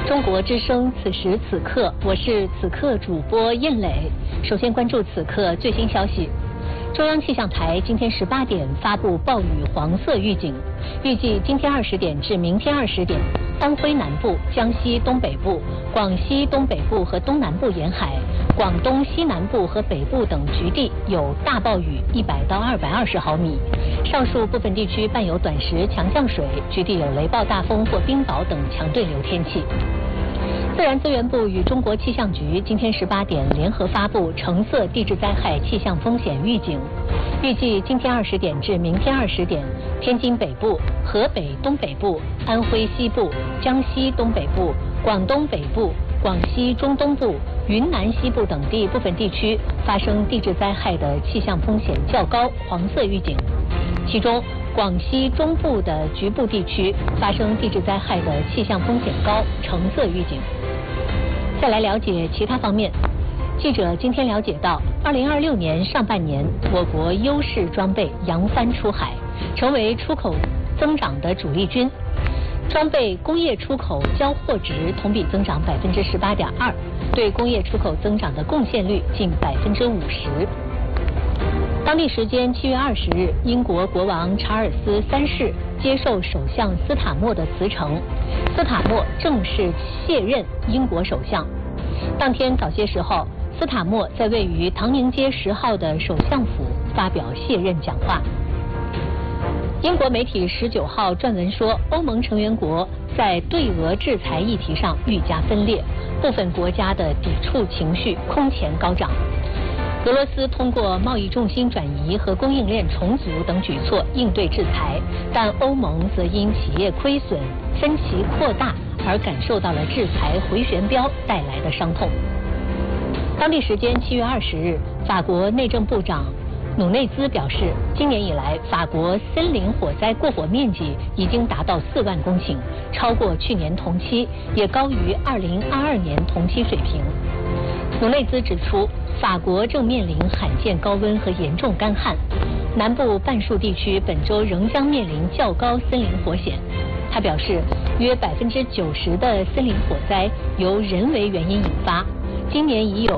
中国之声，此时此刻，我是此刻主播燕磊。首先关注此刻最新消息。中央气象台今天18点发布暴雨黄色预警，预计今天20点至明天20点，安徽南部、江西东北部、广西东北部和东南部沿海、广东西南部和北部等局地有大暴雨100到220毫米，上述部分地区伴有短时强降水，局地有雷暴大风或冰雹等强对流天气。自然资源部与中国气象局今天18点联合发布橙色地质灾害气象风险预警，预计今天20点至明天20点，天津北部、河北东北部、安徽西部、江西东北部、广东北部、广西中东部、云南西部等地部分地区发生地质灾害的气象风险较高黄色预警，其中广西中部的局部地区发生地质灾害的气象风险高橙色预警。再来了解其他方面，记者今天了解到，2026年上半年，我国优势装备扬帆出海，成为出口增长的主力军。装备工业出口交货值同比增长18.2%，对工业出口增长的贡献率近50%。当地时间7月20日，英国国王查尔斯3世接受首相斯塔默的辞呈，斯塔默正式卸任英国首相。当天早些时候，斯塔默在位于唐宁街10号的首相府发表卸任讲话。英国媒体19号撰文说，欧盟成员国在对俄制裁议题上愈加分裂，部分国家的抵触情绪空前高涨。俄罗斯通过贸易重心转移和供应链重组等举措应对制裁，但欧盟则因企业亏损、分歧扩大而感受到了制裁回旋镖带来的伤痛。当地时间7月20日，法国内政部长努内兹表示，今年以来，法国森林火灾过火面积已经达到4万公顷，超过去年同期，也高于2022年同期水平。努内兹指出，法国正面临罕见高温和严重干旱，南部半数地区本周仍将面临较高森林火险。他表示，约90%的森林火灾由人为原因引发，今年已有